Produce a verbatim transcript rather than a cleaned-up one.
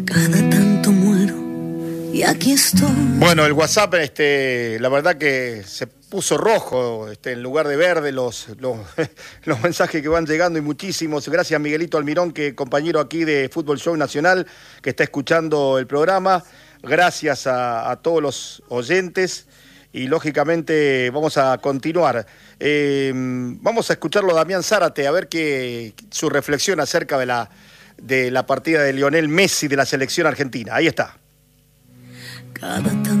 Cada tanto muero y aquí estoy. Bueno, el WhatsApp, este, la verdad que se puso rojo, este, en lugar de verde, los, los, los mensajes que van llegando y muchísimos. Gracias a Miguelito Almirón, que compañero aquí de Fútbol Show Nacional, que está escuchando el programa. Gracias a, a todos los oyentes y lógicamente vamos a continuar. Eh, vamos a escucharlo a Damián Zárate, a ver qué su reflexión acerca de la, de la partida de Lionel Messi de la selección argentina. Ahí está. Cada tanto